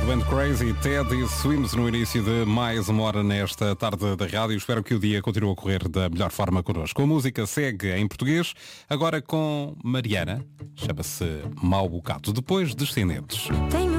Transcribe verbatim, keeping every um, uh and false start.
Went Crazy, Ted e Swims no início de mais uma hora nesta tarde da rádio. Espero que o dia continue a correr da melhor forma connosco. A música segue em português, agora com Mariana, chama-se Mau Bocado, depois Descendentes.